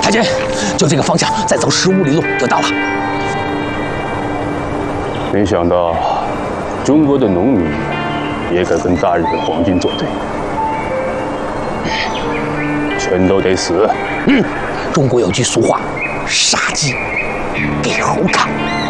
太君，就这个方向，再走15里路就到了。 没想到，中国的农民也敢跟大日本皇军作对，全都得死。 中国有句俗话，杀鸡给猴看。